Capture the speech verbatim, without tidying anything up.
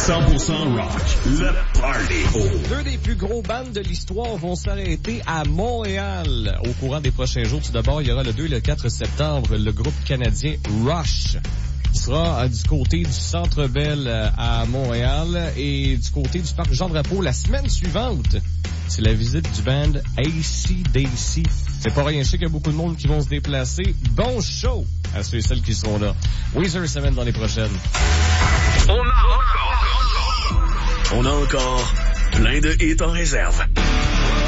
cent pour cent rock, le party. Deux des plus gros bands de l'histoire vont s'arrêter à Montréal. Au courant des prochains jours, tout d'abord, il y aura le deux et le quatre septembre, le groupe canadien Rush qui sera euh, du côté du Centre Bell euh, à Montréal et du côté du Parc Jean-Drapeau la semaine suivante. C'est la visite du band A C D C. C'est pas rien, je sais qu'il y a beaucoup de monde qui vont se déplacer. Bon show à ceux et celles qui seront là. Weezer semaine dans les prochaines. On a encore, on a encore plein de hits en réserve.